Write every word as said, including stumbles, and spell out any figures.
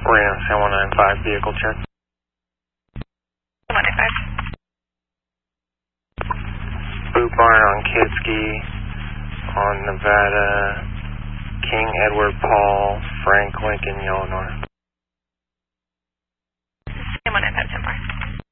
Reno, San one nine five, vehicle check. one nine five. Boot barn on Kitski, on Nevada, King Edward Paul, Frank Lincoln, Illinois. San one nine five, ten four.